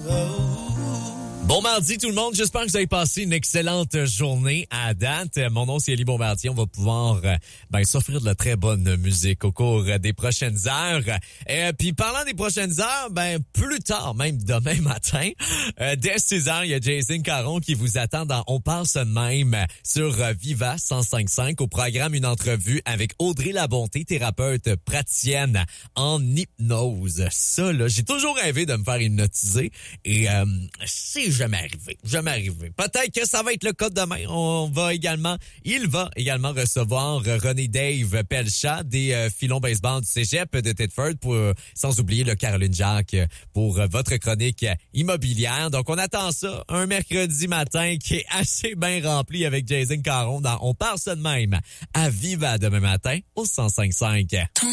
Bon mardi tout le monde, j'espère que vous avez passé une excellente journée à date. Mon nom c'est Élie Bombardier, on va pouvoir s'offrir de la très bonne musique au cours des prochaines heures. Puis parlant des prochaines heures, plus tard, même demain matin, dès 6 heures, il y a Jason Caron qui vous attend dans On parle ce même sur Viva 105.5. Au programme, une entrevue avec Audrey Labonté, thérapeute praticienne en hypnose. Ça, là, j'ai toujours rêvé de me faire hypnotiser et c'est jamais arrivé. Peut-être que ça va être le cas demain. Il va également recevoir René Dave Pelchat des filons baseball du Cégep de Thetford, sans oublier le Caroline Jacques pour votre chronique immobilière. Donc, on attend ça un mercredi matin qui est assez bien rempli avec Jason Caron dans On parle ça de même à Viva demain matin au 105.5.